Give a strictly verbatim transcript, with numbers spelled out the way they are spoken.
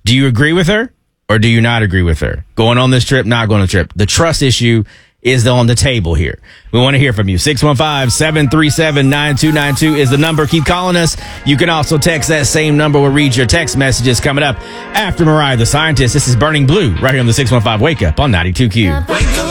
Do you agree with her or do you not agree with her? Going on this trip, not going on the trip. The trust issue is on the table here. We want to hear from you. six one five, seven three seven, nine two nine two is the number. Keep calling us. You can also text that same number. We'll read your text messages coming up after Mariah the Scientist. This is Burning Blue right here on the six one five Wake Up on ninety-two Q.